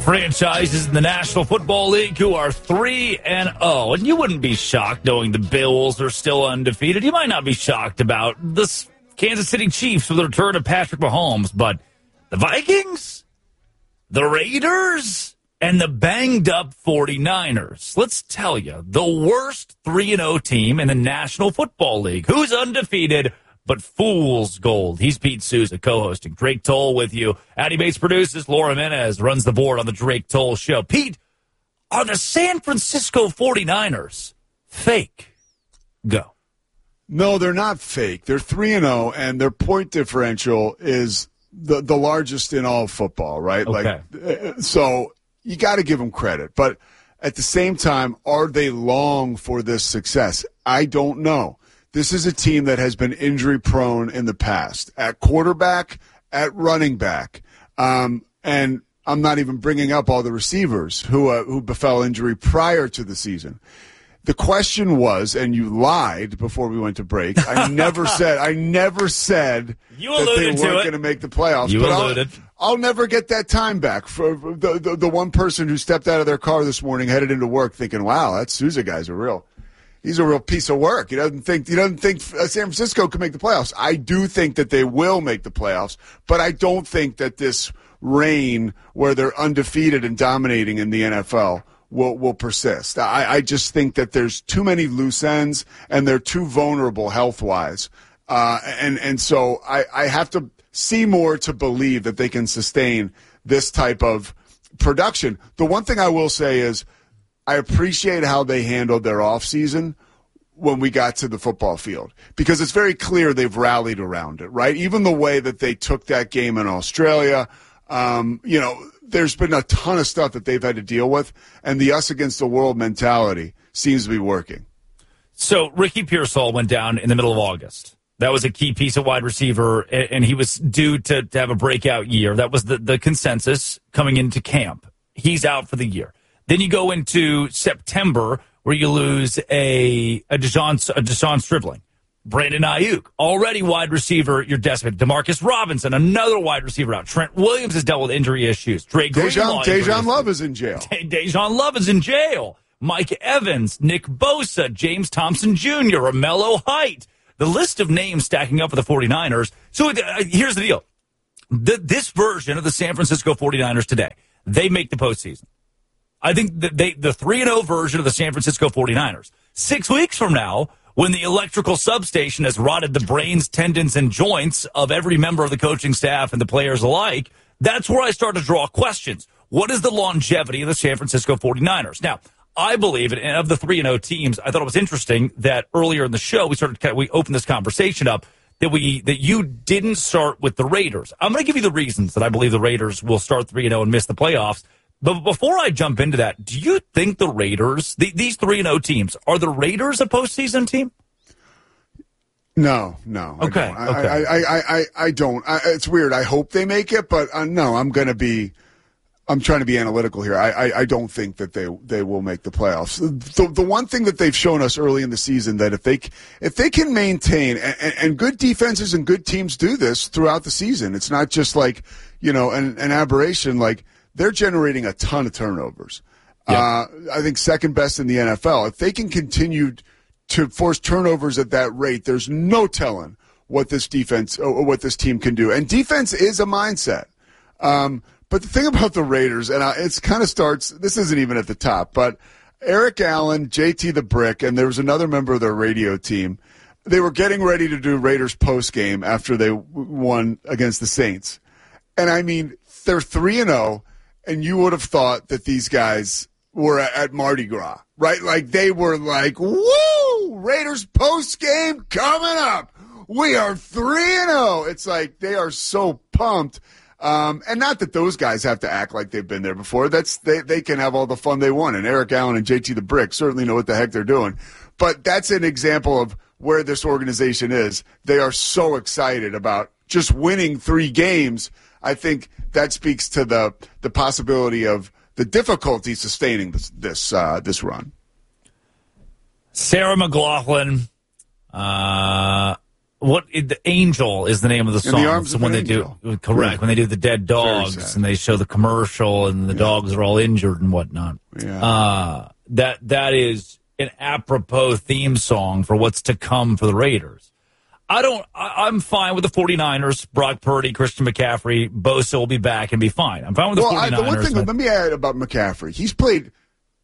Franchises in the National Football League who are 3-0, and you wouldn't be shocked knowing the Bills are still undefeated. You might not be shocked about the Kansas City Chiefs with the return of Patrick Mahomes, but the Vikings, the Raiders, and the banged-up 49ers. Let's tell you, the worst 3-0 team in the National Football League. Who's undefeated but fool's gold? He's Pete Souza, co-hosting. Drake Toll with you. Addy Bates produces. Laura Menez runs the board on the Drake Toll Show. Pete, are the San Francisco 49ers fake? Go. No, they're not fake. They're 3-0, and their point differential is the largest in all of football, right? Okay. So you got to give them credit. But at the same time, are they long for this success? I don't know. This is a team that has been injury-prone in the past, at quarterback, at running back. And I'm not even bringing up all the receivers who befell injury prior to the season. The question was, and you lied before we went to break, I never said You that they alluded to weren't it. going to make the playoffs. You but alluded. I'll never get that time back. For the one person who stepped out of their car this morning, headed into work, thinking, wow, that Souza guy's he's a real piece of work. He doesn't think San Francisco can make the playoffs. I do think that they will make the playoffs, but I don't think that this reign where they're undefeated and dominating in the NFL will persist. I just think that there's too many loose ends and they're too vulnerable health-wise. And so I have to see more to believe that they can sustain this type of production. The one thing I will say is I appreciate how they handled their offseason when we got to the football field, because it's very clear they've rallied around it, right? Even the way that they took that game in Australia, there's been a ton of stuff that they've had to deal with, and the us against the world mentality seems to be working. So Ricky Pearsall went down in the middle of August. That was a key piece of wide receiver, and he was due to have a breakout year. That was the consensus coming into camp. He's out for the year. Then you go into September where you lose a Deshaun Stribling. Brandon Ayuk, already wide receiver, you're desperate. Demarcus Robinson, another wide receiver out. Trent Williams has dealt with injury issues. Dejan Love is in jail. Dejan Love is in jail. Mike Evans, Nick Bosa, James Thompson Jr., Romello Height. The list of names stacking up for the 49ers. So here's the deal. This version of the San Francisco 49ers today, they make the postseason. I think that the 3-0 version of the San Francisco 49ers, 6 weeks from now, when the electrical substation has rotted the brains, tendons, and joints of every member of the coaching staff and the players alike, that's where I start to draw questions. What is the longevity of the San Francisco 49ers? Now, I believe, and of the 3-0 teams, I thought it was interesting that earlier in the show, we opened this conversation up, that you didn't start with the Raiders. I'm going to give you the reasons that I believe the Raiders will start 3-0 and miss the playoffs. But before I jump into that, do you think the Raiders, these 3-0 teams, are the Raiders a postseason team? No. Okay. I don't. It's weird. I hope they make it, but no, I'm trying to be analytical here. I don't think that they will make the playoffs. The one thing that they've shown us early in the season that if they can maintain, and good defenses and good teams do this throughout the season, it's not just like, an aberration. Like, they're generating a ton of turnovers. Yep. I think second best in the NFL. If they can continue to force turnovers at that rate, there's no telling what this defense or what this team can do. And defense is a mindset. But the thing about the Raiders, and it's kind of starts, this isn't even at the top, but Eric Allen, JT the Brick, and there was another member of their radio team. They were getting ready to do Raiders postgame after they won against the Saints. And I mean, they're 3-0, and you would have thought that these guys were at Mardi Gras, right? Like, they were like, woo, Raiders postgame coming up. We are 3-0. It's like they are so pumped. And not that those guys have to act like they've been there before. They can have all the fun they want. And Eric Allen and JT the Brick certainly know what the heck they're doing. But that's an example of where this organization is. They are so excited about just winning 3 games. I think that speaks to the possibility of the difficulty sustaining this run. Sarah McLachlan, The Angel is the name of the song. In the Arms of when an they Angel. do correct when they do the dead dogs and they show the commercial and the dogs are all injured and whatnot. Yeah. That is an apropos theme song for what's to come for the Raiders. I'm fine with the 49ers. Brock Purdy, Christian McCaffrey, Bosa will be back and be fine. I'm fine with the 49ers. The one thing, let me add about McCaffrey. He's played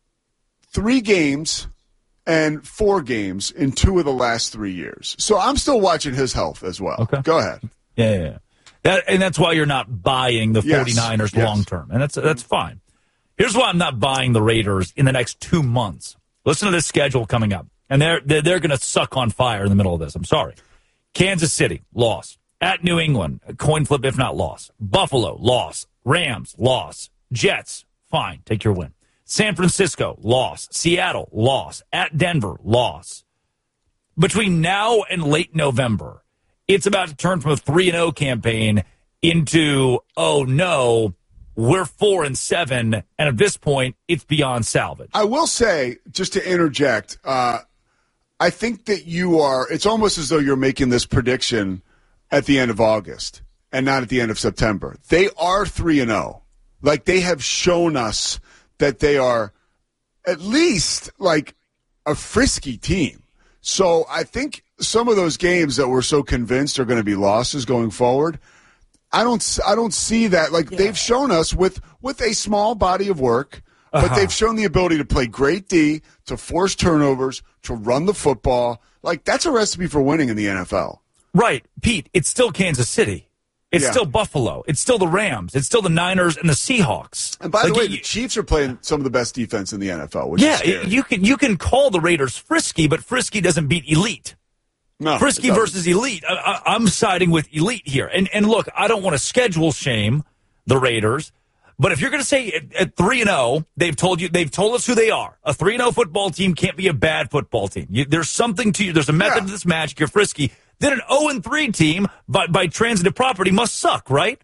3 games and 4 games in 2 of the last 3 years. So I'm still watching his health as well. Okay. Go ahead. Yeah. That's why you're not buying the 49ers long term. And that's fine. Here's why I'm not buying the Raiders in the next 2 months. Listen to this schedule coming up. And they're going to suck on fire in the middle of this. I'm sorry. Kansas City, loss. At New England, a coin flip if not loss. Buffalo, loss. Rams, loss. Jets, fine. Take your win. San Francisco, loss. Seattle, loss. At Denver, loss. Between now and late November, it's about to turn from a 3-0 campaign into, oh no, we're 4-7, and at this point, it's beyond salvage. I will say, just to interject, I think that it's almost as though you're making this prediction at the end of August and not at the end of September. They are 3-0. Like, they have shown us that they are at least like a frisky team. So I think some of those games that we're so convinced are going to be losses going forward, I don't see that. Like, they've shown us with a small body of work, but they've shown the ability to play great D, to force turnovers, to run the football. Like, that's a recipe for winning in the NFL. Right. Pete, it's still Kansas City. It's still Buffalo. It's still the Rams. It's still the Niners and the Seahawks. And by the way, the Chiefs are playing some of the best defense in the NFL, which is scary. you can call the Raiders frisky, but frisky doesn't beat elite. No, frisky versus elite. I'm siding with elite here. And look, I don't want to schedule shame the Raiders, but if you're going to say at 3-0, they've told us who they are. A 3-0 football team can't be a bad football team. There's something to you. There's a method to this magic. You're frisky. Then an 0-3 team by transitive property must suck, right?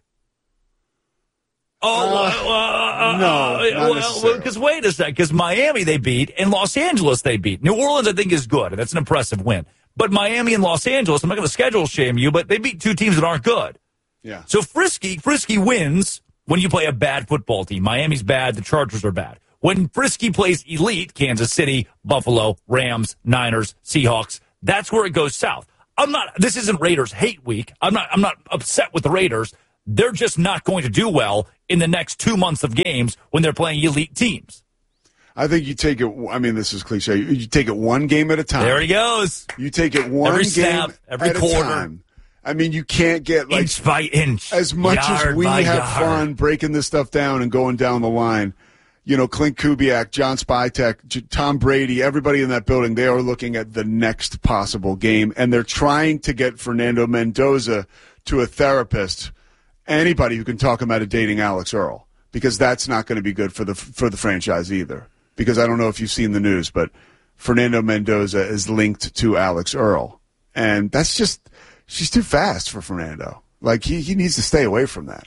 No, because wait a second, because Miami they beat and Los Angeles they beat. New Orleans I think is good, and that's an impressive win. But Miami and Los Angeles, I'm not going to schedule shame you, but they beat 2 teams that aren't good. Yeah. So frisky wins when you play a bad football team. Miami's bad, the Chargers are bad. When frisky plays elite, Kansas City, Buffalo, Rams, Niners, Seahawks, that's where it goes south. This isn't Raiders hate week. I'm not upset with the Raiders. They're just not going to do well in the next 2 months of games when they're playing elite teams. I think you take it, I mean, this is cliche. You take it one game at a time. There he goes. You take it one every game snap, every at quarter. a time. I mean, you can't get like inch by inch. As much as we have fun breaking this stuff down and going down the line. You know, Clint Kubiak, John Spytek, Tom Brady, everybody in that building, they are looking at the next possible game, and they're trying to get Fernando Mendoza to a therapist, anybody who can talk him out of dating Alex Earl, because that's not going to be good for the franchise either. Because I don't know if you've seen the news, but Fernando Mendoza is linked to Alex Earl, and that's just she's too fast for Fernando. Like he needs to stay away from that.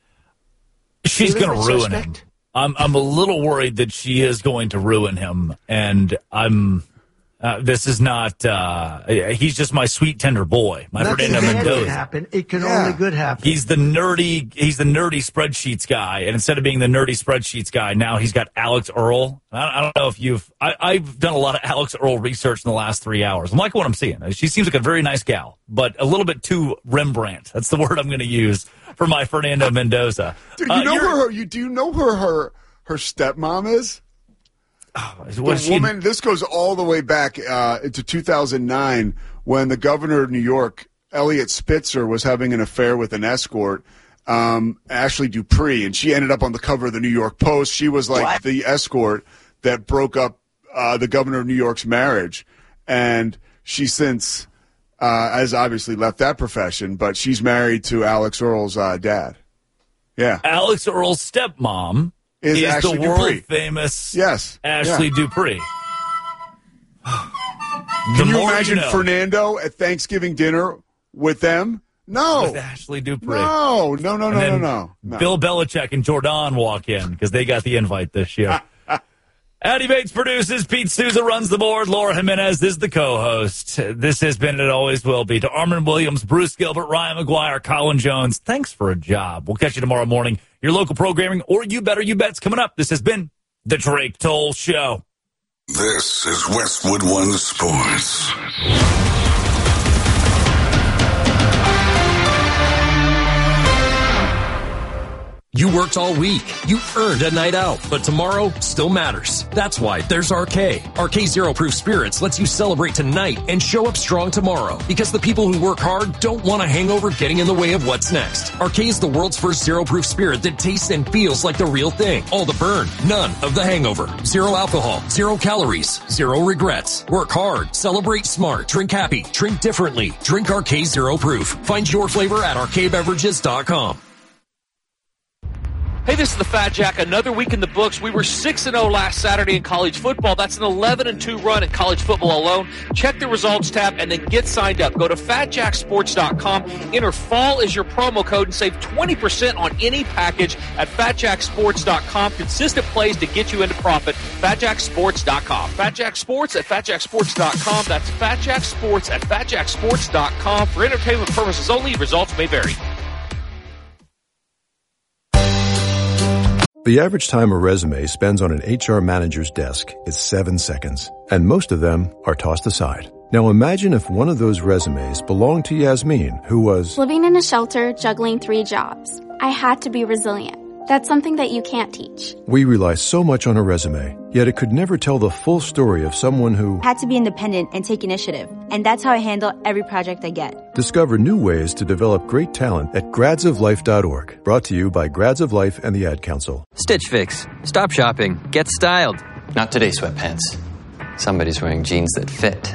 She's going to ruin him. I'm a little worried that she is going to ruin him, and this is not. He's just my sweet tender boy, my Fernando Mendoza. Happen. It can only good happen. He's the nerdy spreadsheets guy, and instead of being the nerdy spreadsheets guy, now he's got Alex Earl. I don't know if I've done a lot of Alex Earl research in the last 3 hours. I'm liking what I'm seeing. She seems like a very nice gal, but a little bit too Rembrandt. That's the word I'm going to use for my Fernando Mendoza. Dude, do you know who her stepmom is? The woman, this goes all the way back into 2009 when the governor of New York, Elliot Spitzer, was having an affair with an escort, Ashley Dupree, and she ended up on the cover of the New York Post. She was like the escort that broke up the governor of New York's marriage, and she since has obviously left that profession, but she's married to Alex Earl's dad. Yeah. Alex Earl's stepmom is Ashley the Dupree. world-famous Ashley Dupree. Can you imagine Fernando at Thanksgiving dinner with them? No. With Ashley Dupree. No. Bill Belichick and Jordan walk in because they got the invite this year. Addie Bates produces. Pete Souza runs the board. Laura Jimenez is the co-host. This has been, and it always will be, to Armin Williams, Bruce Gilbert, Ryan McGuire, Colin Jones. Thanks for a job. We'll catch you tomorrow morning. Your local programming or You Better You Bet's coming up. This has been the Drake Toll Show. This is Westwood One Sports. You worked all week. You earned a night out, but tomorrow still matters. That's why there's RK. RK Zero Proof Spirits lets you celebrate tonight and show up strong tomorrow, because the people who work hard don't want a hangover getting in the way of what's next. RK is the world's first zero proof spirit that tastes and feels like the real thing. All the burn, none of the hangover. Zero alcohol, 0 calories, 0 regrets. Work hard, celebrate smart, drink happy, drink differently. Drink RK Zero Proof. Find your flavor at rkbeverages.com. Hey, this is the Fat Jack. Another week in the books. We were 6-0 last Saturday in college football. That's an 11-2 run in college football alone. Check the results tab and then get signed up. Go to fatjacksports.com. Enter fall as your promo code and save 20% on any package at fatjacksports.com. Consistent plays to get you into profit. Fatjacksports.com. Fatjacksports at fatjacksports.com. That's fatjacksports at fatjacksports.com. For entertainment purposes only, results may vary. The average time a resume spends on an HR manager's desk is 7 seconds, and most of them are tossed aside. Now imagine if one of those resumes belonged to Yasmin, who was living in a shelter, juggling 3 jobs. I had to be resilient. That's something that you can't teach. We rely so much on a resume, yet it could never tell the full story of someone who had to be independent and take initiative. And that's how I handle every project I get. Discover new ways to develop great talent at gradsoflife.org. Brought to you by Grads of Life and the Ad Council. Stitch Fix. Stop shopping. Get styled. Not today, sweatpants. Somebody's wearing jeans that fit.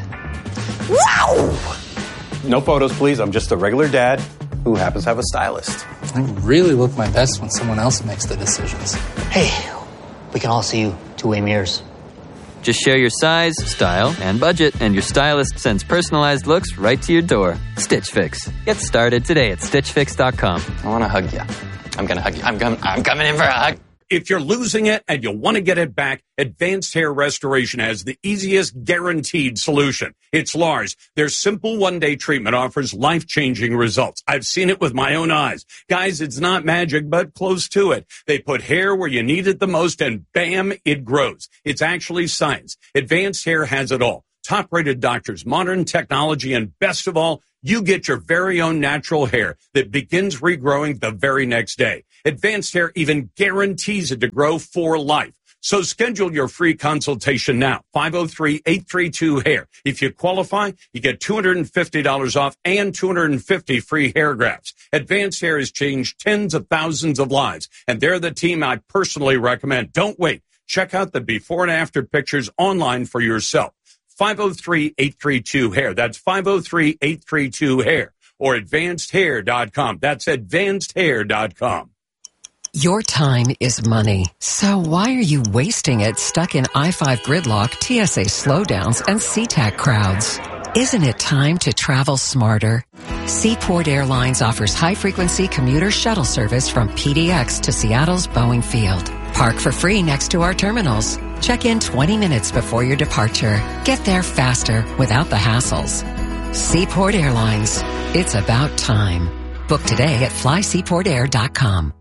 Wow! No photos, please. I'm just a regular dad who happens to have a stylist. I really look my best when someone else makes the decisions. Hey, we can all see you two-way mirrors. Just share your size, style, and budget, and your stylist sends personalized looks right to your door. Stitch Fix. Get started today at StitchFix.com. I want to hug you. I'm going to hug you. I'm coming in for a hug. If you're losing it and you want to get it back, Advanced Hair Restoration has the easiest guaranteed solution. It's Lars. Their simple one-day treatment offers life-changing results. I've seen it with my own eyes. Guys, it's not magic, but close to it. They put hair where you need it the most, and bam, it grows. It's actually science. Advanced Hair has it all. Top-rated doctors, modern technology, and best of all, you get your very own natural hair that begins regrowing the very next day. Advanced Hair even guarantees it to grow for life. So schedule your free consultation now, 503-832-HAIR. If you qualify, you get $250 off and 250 free hair grafts. Advanced Hair has changed tens of thousands of lives, and they're the team I personally recommend. Don't wait. Check out the before and after pictures online for yourself. 503-832-HAIR. That's 503-832-HAIR. Or advancedhair.com. That's advancedhair.com. Your time is money. So why are you wasting it stuck in I-5 gridlock, TSA slowdowns, and SeaTac crowds? Isn't it time to travel smarter? Seaport Airlines offers high-frequency commuter shuttle service from PDX to Seattle's Boeing Field. Park for free next to our terminals. Check in 20 minutes before your departure. Get there faster without the hassles. Seaport Airlines. It's about time. Book today at flyseaportair.com.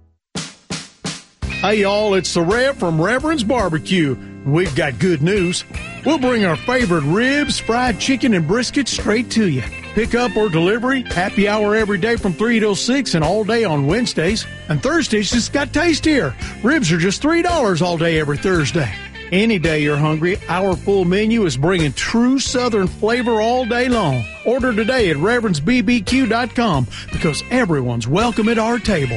Hey, y'all, it's the Rev from Reverend's Barbecue. We've got good news. We'll bring our favorite ribs, fried chicken, and brisket straight to you. Pick up or delivery, happy hour every day from 3 till 6 and all day on Wednesdays. And Thursdays just got tastier. Ribs are just $3 all day every Thursday. Any day you're hungry, our full menu is bringing true Southern flavor all day long. Order today at ReverendsBBQ.com because everyone's welcome at our table.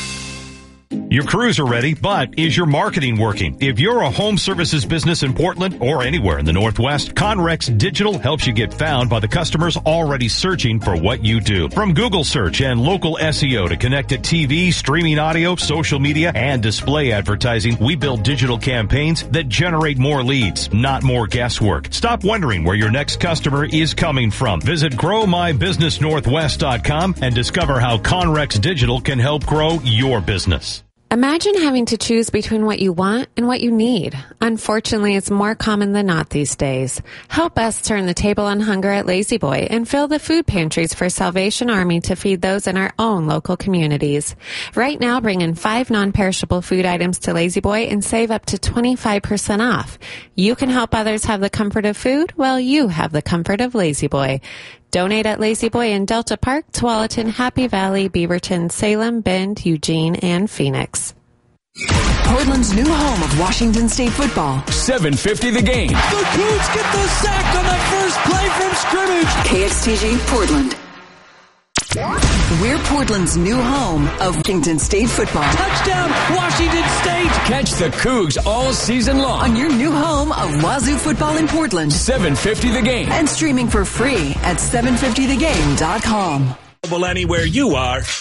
Your crews are ready, but is your marketing working? If you're a home services business in Portland or anywhere in the Northwest, Conrex Digital helps you get found by the customers already searching for what you do. From Google search and local SEO to connected TV, streaming audio, social media, and display advertising, we build digital campaigns that generate more leads, not more guesswork. Stop wondering where your next customer is coming from. Visit GrowMyBusinessNorthwest.com and discover how Conrex Digital can help grow your business. Imagine having to choose between what you want and what you need. Unfortunately, it's more common than not these days. Help us turn the table on hunger at Lazy Boy and fill the food pantries for Salvation Army to feed those in our own local communities. Right now, bring in 5 non-perishable food items to Lazy Boy and save up to 25% off. You can help others have the comfort of food while you have the comfort of Lazy Boy. Donate at Lazy Boy in Delta Park, Tualatin, Happy Valley, Beaverton, Salem, Bend, Eugene, and Phoenix. Portland's new home of Washington State football. 750 The Game. The Cougs get the sack on that first play from scrimmage. KXTG Portland. We're Portland's new home of Washington State football. Touchdown, Washington State. Catch the Cougs all season long on your new home of Wazoo football in Portland. 750 The Game. And streaming for free at 750thegame.com. Anywhere you are.